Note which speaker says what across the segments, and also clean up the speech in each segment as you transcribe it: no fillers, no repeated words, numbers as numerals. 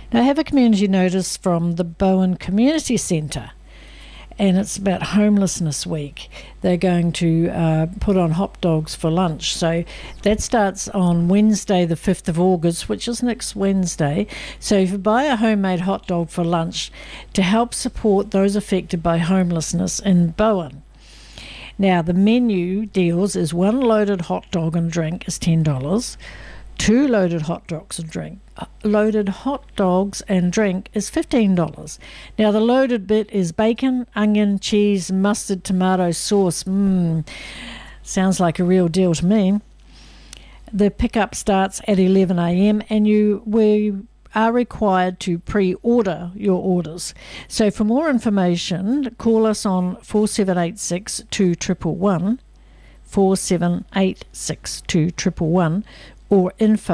Speaker 1: Now, I have a community notice from the Bowen Community Centre, and it's about Homelessness Week. They're going to put on hot dogs for lunch. So that starts on Wednesday, the 5th of August, which is next Wednesday. So if you buy a homemade hot dog for lunch to help support those affected by homelessness in Bowen. Now, the menu deals is one loaded hot dog and drink is $10, two loaded hot dogs and drink. Loaded hot dogs and drink is $15. Now, the loaded bit is bacon, onion, cheese, mustard, tomato sauce. Sounds like a real deal to me. The pickup starts at 11 a.m. and we are required to pre-order your orders. So for more information, call us on 4786 2111, 4786 2111, or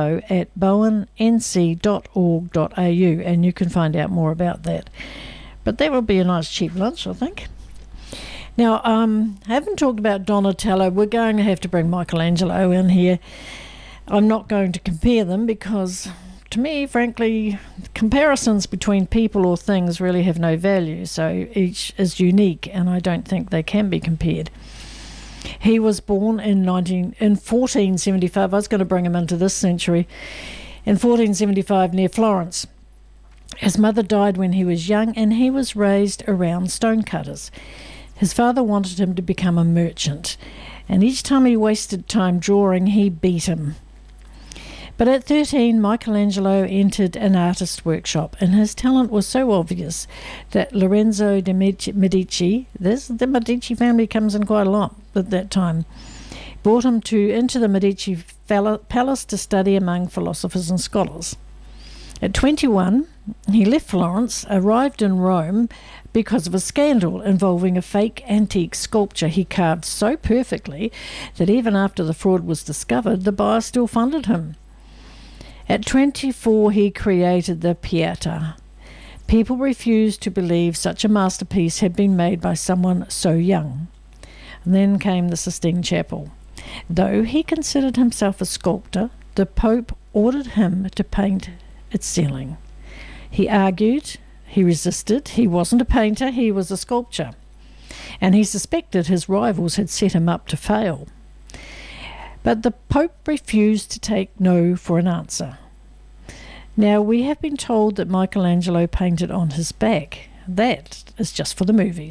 Speaker 1: info@bowennc.org.au, and you can find out more about that. But that would be a nice cheap lunch, I think. Now, I haven't talked about Donatello. We're going to have to bring Michelangelo in here. I'm not going to compare them because, to me, frankly, comparisons between people or things really have no value. So each is unique, and I don't think they can be compared. He was born in 1475. I was going to bring him into this century. In 1475 near Florence. His mother died when he was young, and he was raised around stonecutters. His father wanted him to become a merchant, and each time he wasted time drawing, he beat him. But at 13, Michelangelo entered an artist workshop, and his talent was so obvious that Lorenzo de Medici, the Medici family comes in quite a lot at that time, brought him into the Medici palace to study among philosophers and scholars. At 21, he left Florence, arrived in Rome because of a scandal involving a fake antique sculpture he carved so perfectly that even after the fraud was discovered, the buyer still funded him. At 24, he created the Pietà. People refused to believe such a masterpiece had been made by someone so young. And then came the Sistine Chapel. Though he considered himself a sculptor, the Pope ordered him to paint its ceiling. He argued, he resisted, he wasn't a painter, he was a sculptor. And he suspected his rivals had set him up to fail. But the Pope refused to take no for an answer. Now, we have been told that Michelangelo painted on his back. That is just for the movies.